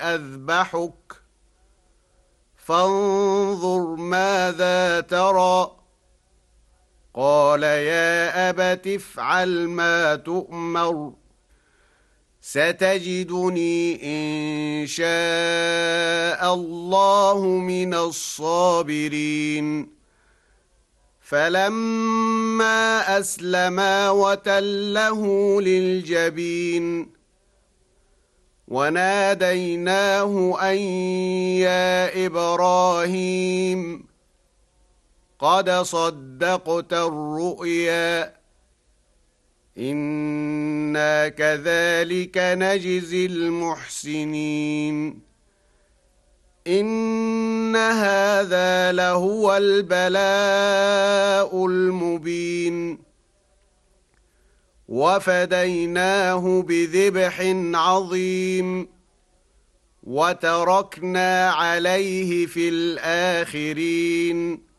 أذبحك فانظر ماذا ترى قال يا أبت افعل ما تؤمر ستجدني إن شاء الله من الصابرين فلما أسلما وتله للجبين وناديناه أن يا إبراهيم قد صدقت الرؤيا إنا كذلك نجزي المحسنين إن هذا لهو البلاء المبين وفديناه بذبح عظيم وتركنا عليه في الآخرين